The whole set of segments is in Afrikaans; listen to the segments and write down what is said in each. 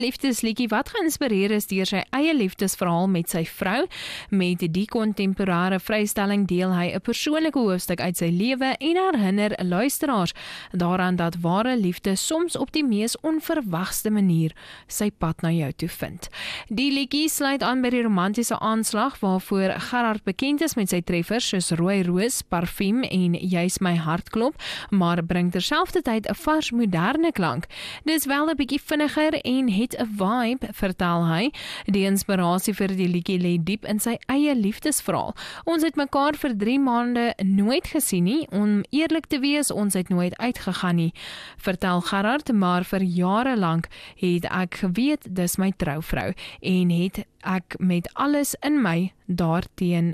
Liefdesliedjie wat geïnspireer is deur sy eie liefdesverhaal met sy vrou. Met die kontemporêre vrystelling deel hy 'n persoonlike hoofstuk uit sy lewe en herinner luisteraars daaraan dat ware liefde soms op die mees onverwagste manier sy pad na jou toe vind. Die liedjie sluit aan by die romantiese aanslag waarvoor Gerard bekend is met sy treffers soos Rooi Roos, Parfiem en Jy's my hartklop, maar bring terselfdertyd 'n vars moderne klank. Dis wel 'n bietjie vinniger en het 'n vibe, vertel hy. Die inspirasie vir die liedjie lê diep in sy eie liefdesverhaal. Ons het mekaar vir 3 maande nooit gesien nie. Om eerlik te wees, ons het nooit uitgegaan nie, vertel Gerard, maar vir jare lank het ek geweet dis my trouvrou en het ek met alles in my daarteen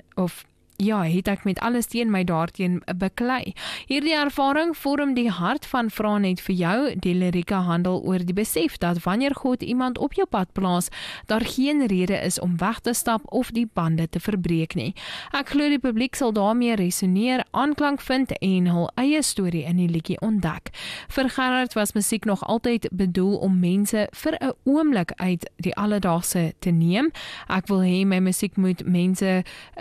het ek met alles teen my daarteen beklei. Hierdie ervaring vorm die hart van Vra net vir jou. Die lirieke handel oor die besef dat wanneer God iemand op jou pad plaas, daar geen rede is om weg te stap of die bande te verbreek nie. Ek glo die publiek sal daarmee resoneer, aanklank vind en hul eie storie in die liedjie ontdek. Vir Gerard was musiek nog altyd bedoel om mense vir 'n oomblik uit die alledaagse te neem. Ek wil hê my musiek moet mense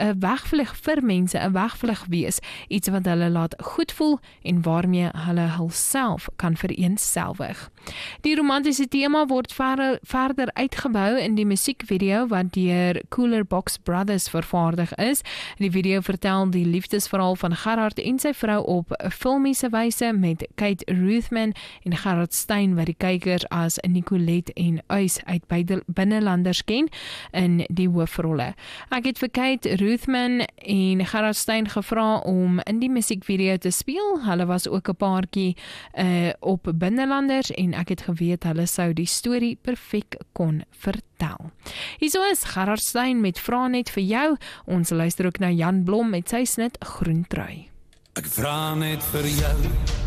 vir mense 'n wegvlug wees, iets wat hulle laat goed voel en waarmee hulle hulself kan vereenselwig. Die romantiese tema word verder uitgebou in die musiekvideo wat deur Cooler Box Brothers vervaardig is. Die video vertel die liefdesverhaal van Gerard en sy vrou op 'n filmiese wyse met Kate Ruthman en Gerard Stein wat die kykers as Nicolette en Uys uit Binnelanders ken in die hoofrolle. Ek het vir Kate Ruthman en Gerard Stein gevra om in die musiekvideo te speel. Hulle was ook 'n paartjie op Binnelanders en ek het geweet hulle sou die storie perfek kon vertel. Hierso is Gerard Stein met Vra net vir jou. Ons luister ook na Jan Blom met sy snit Groentrui. Ek vra net vir jou.